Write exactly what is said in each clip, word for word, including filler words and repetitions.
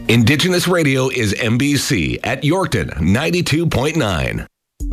Indigenous Radio is M B C at Yorkton ninety-two point nine.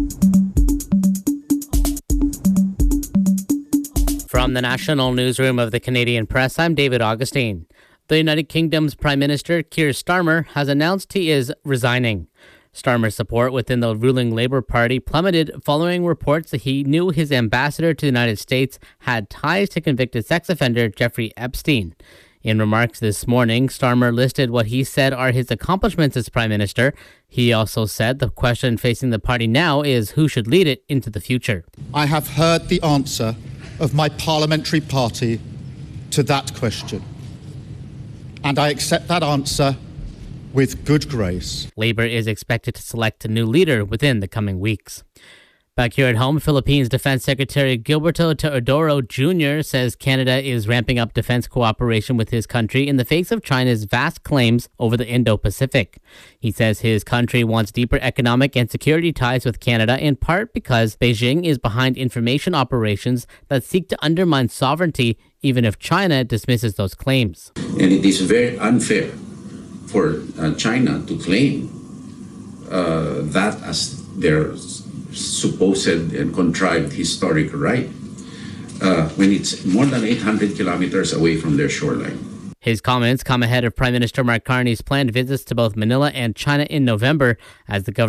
From the National Newsroom of the Canadian Press, I'm David Augustine. The United Kingdom's Prime Minister Keir Starmer has announced he is resigning. Starmer's support within the ruling Labour Party plummeted following reports that he knew his ambassador to the United States had ties to convicted sex offender Jeffrey Epstein. In remarks this morning, Starmer listed what he said are his accomplishments as Prime Minister. He also said the question facing the party now is who should lead it into the future. I have heard the answer of my parliamentary party to that question, and I accept that answer with good grace. Labour is expected to select a new leader within the coming weeks. Back here at home, Philippines Defense Secretary Gilberto Teodoro Junior says Canada is ramping up defense cooperation with his country in the face of China's vast claims over the Indo-Pacific. He says his country wants deeper economic and security ties with Canada, in part because Beijing is behind information operations that seek to undermine sovereignty, even if China dismisses those claims. And it is very unfair for uh, China to claim uh, that as their supposed and contrived historic right uh, when it's more than eight hundred kilometers away from their shoreline. His comments come ahead of Prime Minister Mark Carney's planned visits to both Manila and China in November as the government